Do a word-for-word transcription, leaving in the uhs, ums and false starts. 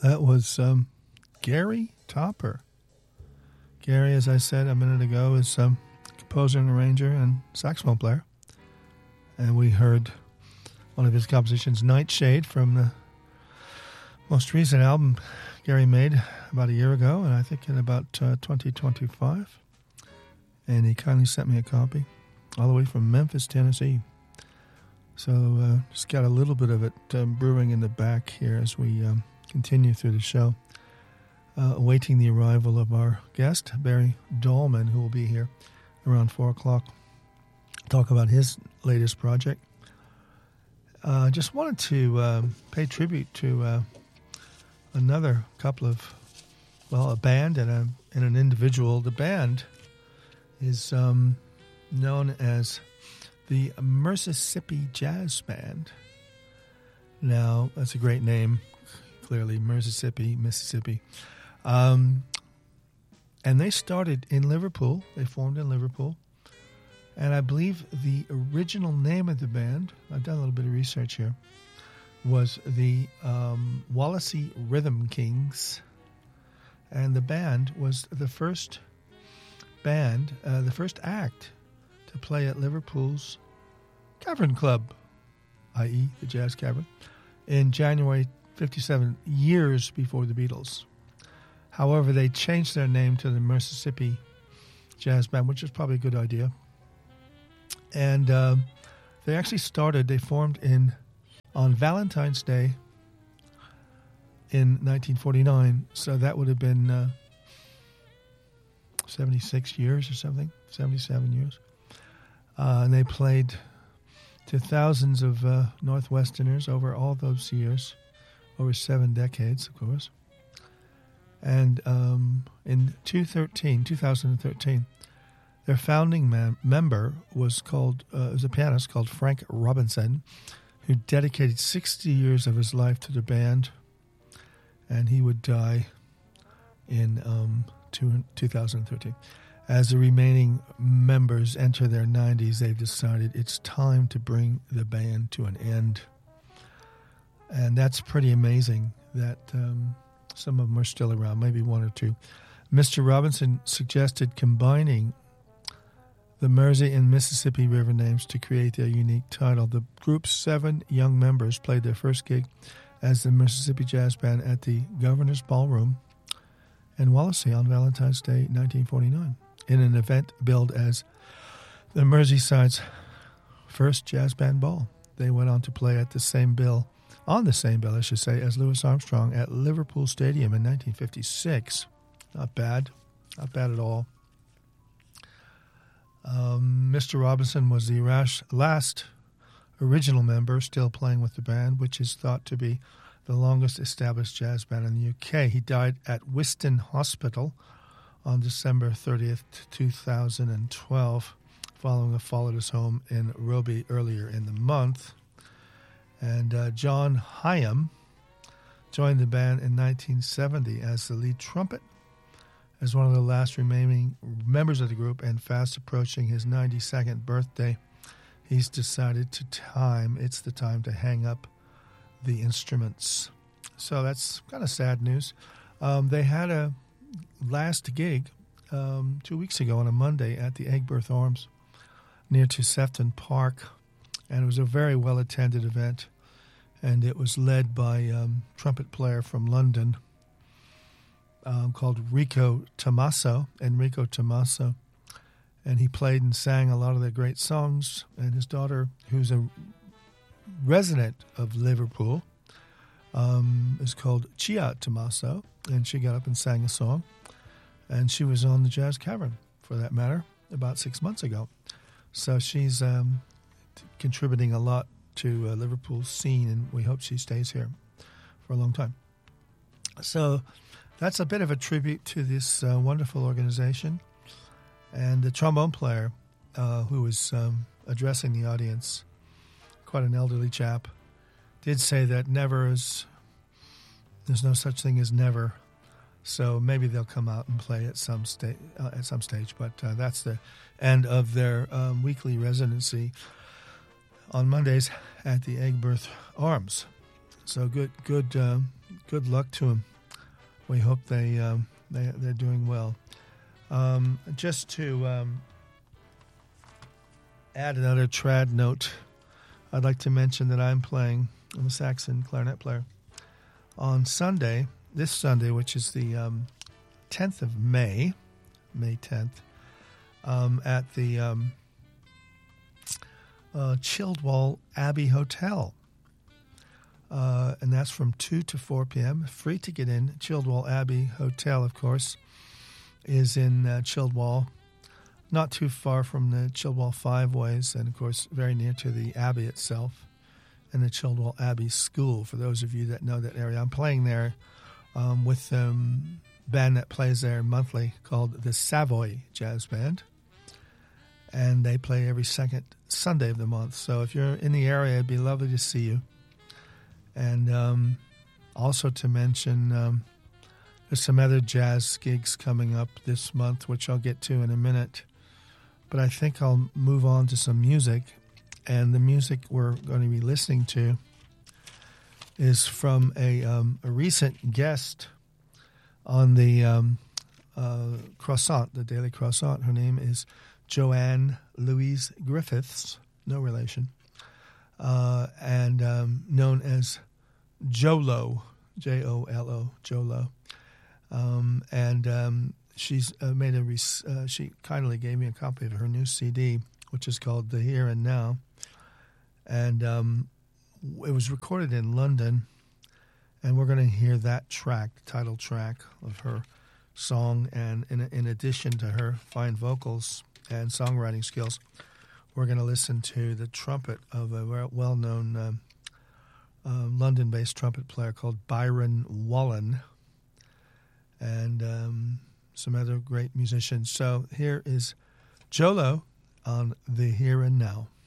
That was um, Gary Topper. Gary, as I said a minute ago, is a um, composer and arranger and saxophone player. And we heard one of his compositions, Nightshade, from the most recent album Gary made about a year ago, and I think in about uh, twenty twenty-five. And he kindly sent me a copy all the way from Memphis, Tennessee. So uh, just got a little bit of it um, brewing in the back here as we um, continue through the show, uh, awaiting the arrival of our guest, Barry Dahlman, who will be here around four o'clock, talk about his latest project. I uh, just wanted to uh, pay tribute to uh, another couple of, well, a band and, a, and an individual. The band is um, known as the Mississippi Jazz Band. Now, that's a great name, clearly, Mississippi, Mississippi. Um, and they started in Liverpool. They formed in Liverpool. And I believe the original name of the band, I've done a little bit of research here, was the um, Wallasey Rhythm Kings. And the band was the first band, uh, the first act to play at Liverpool's Cavern Club, that is the Jazz Cavern, in January fifty-seven, years before the Beatles. However, they changed their name to the Mississippi Jazz Band, which is probably a good idea. And uh, they actually started, they formed in on Valentine's Day in nineteen forty-nine. So that would have been uh, seventy-six years or something, seventy-seven years. Uh, and they played to thousands of uh, Northwesterners over all those years, over seven decades, of course. And um, in two thousand thirteen, their founding man, member was called uh, was a pianist called Frank Robinson, who dedicated sixty years of his life to the band, and he would die in um, two, two thousand thirteen. As the remaining members enter their nineties, they've decided it's time to bring the band to an end. And that's pretty amazing that um, some of them are still around, maybe one or two. Mister Robinson suggested combining the Mersey and Mississippi River names to create their unique title. The group's seven young members played their first gig as the Mississippi Jazz Band at the Governor's Ballroom in Wallasey on Valentine's Day, nineteen forty-nine, in an event billed as the Merseyside's first jazz band ball. They went on to play at the same bill, on the same bill, I should say, as Louis Armstrong at Liverpool Stadium in nineteen fifty-six. Not bad. Not bad at all. Um, Mister Robinson was the rash, last original member still playing with the band, which is thought to be the longest established jazz band in the U K. He died at Wiston Hospital on December thirtieth, two thousand twelve, following a fall at his home in Roby earlier in the month. And uh, John Hyam joined the band in nineteen seventy as the lead trumpet, as one of the last remaining members of the group, and fast approaching his ninety-second birthday, he's decided to time, it's the time to hang up the instruments. So that's kind of sad news. Um, they had a last gig um, two weeks ago on a Monday at the Aigburth Arms near to Sefton Park, and it was a very well-attended event, and it was led by a um, trumpet player from London um, called Rico Tommaso, Enrico Tommaso, and he played and sang a lot of their great songs, and his daughter, who's a resident of Liverpool, um, is called Chia Tommaso, and she got up and sang a song, and she was on the Jazz Cavern, for that matter, about six months ago. So she's um, t- contributing a lot to uh, Liverpool's scene, and we hope she stays here for a long time. So that's a bit of a tribute to this uh, wonderful organization. And the trombone player uh, who was um, addressing the audience, quite an elderly chap, did say that never is, there's no such thing as never. So maybe they'll come out and play at some sta- uh, at some stage. But uh, that's the end of their um, weekly residency on Mondays at the Aigburth Arms. So good, good, uh, good luck to him we hope they, um, they, they're doing well. Um, just to um, add another trad note, I'd like to mention that I'm playing, I'm a Saxon clarinet player, on Sunday, this Sunday, which is the um, tenth of May, May tenth, um, at the um, uh, Childwall Abbey Hotel. Uh, and that's from two to four p.m. Free to get in. Childwall Abbey Hotel, of course, is in uh, Childwall, not too far from the Childwall Five Ways, and, of course, very near to the Abbey itself and the Childwall Abbey School, for those of you that know that area. I'm playing there um, with the um, band that plays there monthly called the Savoy Jazz Band, and they play every second Sunday of the month. So if you're in the area, it'd be lovely to see you. And um, also to mention, um, there's some other jazz gigs coming up this month, which I'll get to in a minute. But I think I'll move on to some music. And the music we're going to be listening to is from a, um, a recent guest on the um, uh, Croissant, the Daily Croissant. Her name is Joanne Louise Griffiths, no relation, uh, and um, known as Jolo, J O L O, Jolo. Um, and um, she's uh, made a. Res- uh, she kindly gave me a copy of her new C D, which is called The Here and Now, and um, it was recorded in London. And we're going to hear that track, the title track of her song, and in, in addition to her fine vocals and songwriting skills, we're going to listen to the trumpet of a well-known um, uh, London-based trumpet player called Byron Wallen, and um, some other great musicians. So here is Jolo on The Here and Now.